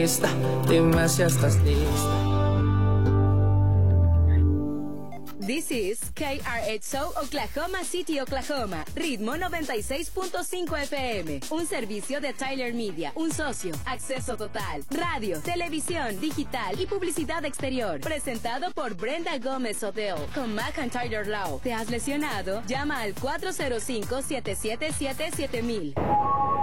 lista, dime si estás lista. This is KRXO Oklahoma City, Oklahoma. Ritmo 96.5 FM. Un servicio de Tyler Media. Un socio. Acceso total. Radio, televisión, digital y publicidad exterior. Presentado por Brenda Gómez Odell. Con McIntyre Law. ¿Te has lesionado? Llama al 405-777-7000.